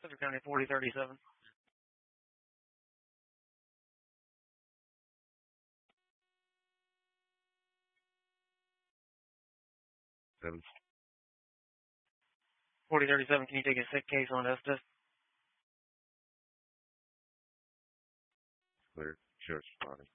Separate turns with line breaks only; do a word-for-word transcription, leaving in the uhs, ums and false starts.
Suffolk County forty thirty-seven.
Seven.
forty thirty-seven, can you take a sick case on Estes?
Clear. Sheriff's responding.